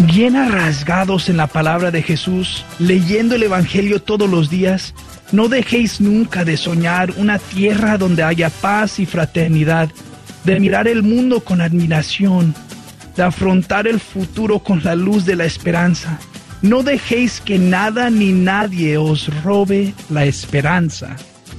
bien rasgados en la palabra de Jesús, leyendo el Evangelio todos los días. No dejéis nunca de soñar una tierra donde haya paz y fraternidad, de mirar el mundo con admiración, de afrontar el futuro con la luz de la esperanza. No dejéis que nada ni nadie os robe la esperanza.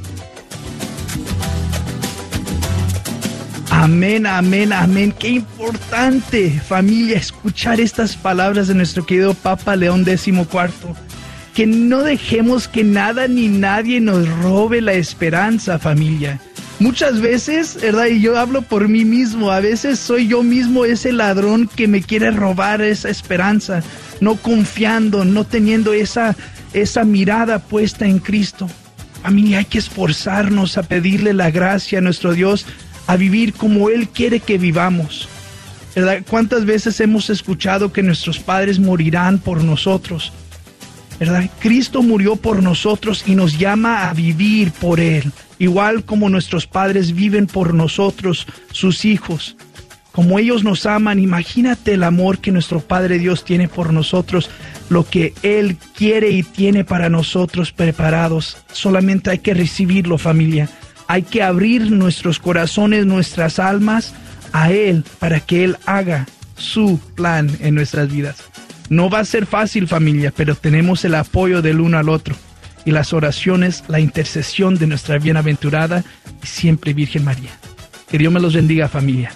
Amén, amén, amén. Qué importante, familia, escuchar estas palabras de nuestro querido Papa León XIV. Que no dejemos que nada ni nadie nos robe la esperanza, familia. Muchas veces, ¿verdad? Y yo hablo por mí mismo, a veces soy yo mismo ese ladrón que me quiere robar esa esperanza, no confiando, no teniendo esa mirada puesta en Cristo. Familia, hay que esforzarnos a pedirle la gracia a nuestro Dios, a vivir como Él quiere que vivamos, ¿verdad? ¿Cuántas veces hemos escuchado que nuestros padres morirán por nosotros? ¿Verdad? Cristo murió por nosotros y nos llama a vivir por Él, igual como nuestros padres viven por nosotros, sus hijos. Como ellos nos aman, imagínate el amor que nuestro Padre Dios tiene por nosotros, lo que Él quiere y tiene para nosotros preparados. Solamente hay que recibirlo, familia. Hay que abrir nuestros corazones, nuestras almas a Él para que Él haga su plan en nuestras vidas. No va a ser fácil, familia, pero tenemos el apoyo del uno al otro y las oraciones, la intercesión de nuestra bienaventurada y siempre Virgen María. Que Dios me los bendiga, familia.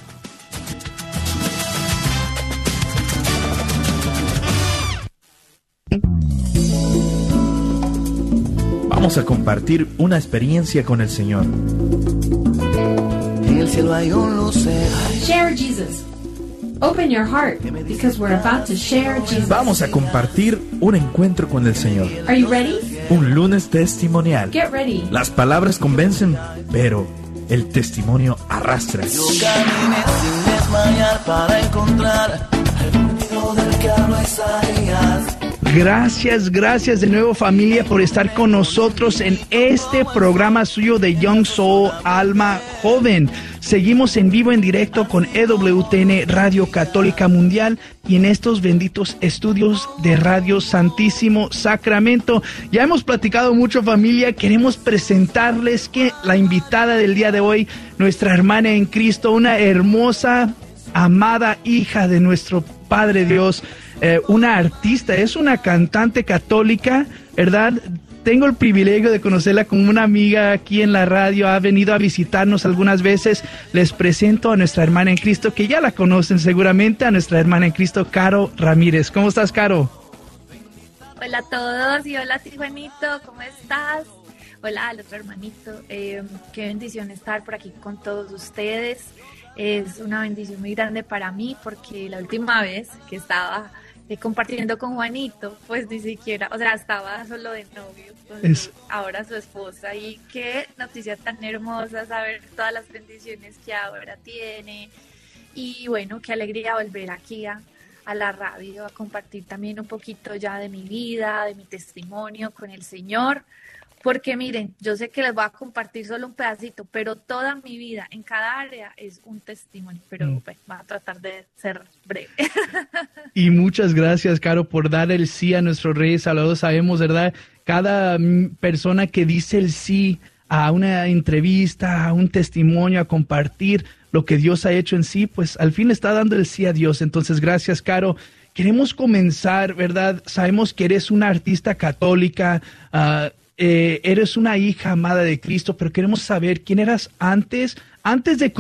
Vamos a compartir una experiencia con el Señor. En el cielo hay un lucero. Share Jesus. Open your heart, because we're about to share Jesus. Vamos a compartir un encuentro con el Señor. Are you ready? Un lunes testimonial. Get ready. Las palabras convencen, pero el testimonio arrastra. Yo caminé sin desmayar para encontrar el prometido del que habló Isaías. Gracias de nuevo, familia, por estar con nosotros en este programa suyo de Young Soul, Alma Joven. Seguimos en vivo, en directo con EWTN Radio Católica Mundial y en estos benditos estudios de Radio Santísimo Sacramento. Ya hemos platicado mucho, familia. Queremos presentarles que la invitada del día de hoy, nuestra hermana en Cristo, una hermosa, amada hija de nuestro Padre Dios, una artista, es una cantante católica, ¿verdad? Tengo el privilegio de conocerla como una amiga aquí en la radio, ha venido a visitarnos algunas veces. Les presento a nuestra hermana en Cristo, que ya la conocen seguramente, a nuestra hermana en Cristo, Caro Ramírez. ¿Cómo estás, Caro? Hola a todos y hola, Juanito, ¿cómo estás? Hola al otro hermanito, qué bendición estar por aquí con todos ustedes. Es una bendición muy grande para mí porque la última vez que estaba compartiendo con Juanito, pues ni siquiera, o sea, estaba solo de novio, pues ahora su esposa, y qué noticia tan hermosa saber todas las bendiciones que ahora tiene, y bueno, qué alegría volver aquí a la radio, a compartir también un poquito ya de mi vida, de mi testimonio con el Señor, porque miren, yo sé que les voy a compartir solo un pedacito, pero toda mi vida, en cada área, es un testimonio, pero pues, voy a tratar de ser breve. Y muchas gracias, Caro, por dar el sí a nuestro Rey Salvador. Sabemos, ¿verdad? Cada persona que dice el sí a una entrevista, a un testimonio, a compartir lo que Dios ha hecho en sí, pues al fin le está dando el sí a Dios. Entonces, gracias, Caro. Queremos comenzar, ¿verdad? Sabemos que eres una artista católica, eres una hija amada de Cristo, pero queremos saber quién eras antes de